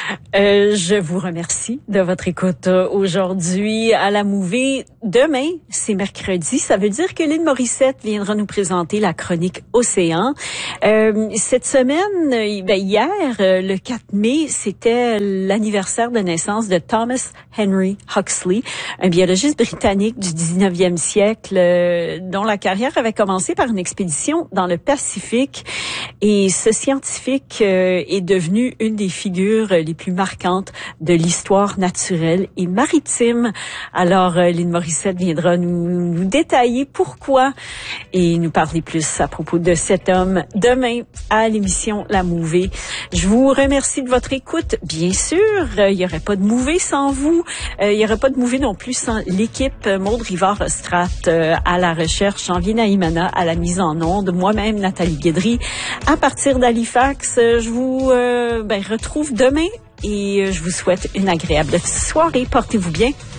Je vous remercie de votre écoute aujourd'hui à la Mouvée. Demain, c'est mercredi. Ça veut dire que Lynn Morissette viendra nous présenter la chronique Océan. Cette semaine, hier, le 4 mai, c'était l'anniversaire de naissance de Thomas Henry Huxley, un biologiste britannique du 19e siècle, dont la carrière avait commencé par une expédition dans le Pacifique. Et ce scientifique est devenu une des figures les plus marquantes de l'histoire naturelle et maritime. Alors, Lynn Morissette viendra nous détailler pourquoi et nous parler plus à propos de cet homme demain à l'émission La Mouvée. Je vous remercie de votre écoute. Bien sûr, il n'y aurait pas de Mouvée sans vous. Il n'y aurait pas de Mouvée non plus sans l'équipe Maude Rivard-Ostrat à la recherche, Jean-Vier Naïmana à la mise en onde, moi-même Nathalie Guédry à partir d'Halifax. Je vous retrouve demain et je vous souhaite une agréable soirée. Portez-vous bien.